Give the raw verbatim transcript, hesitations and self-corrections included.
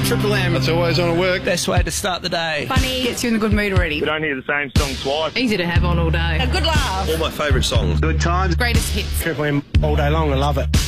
Triple M. It's always on at work. Best way to start the day. Funny, gets you in a good mood already. We don't hear the same song twice. Easy to have on all day. A good laugh. All my favourite songs. Good times. Greatest hits. Triple M all day long. I love it.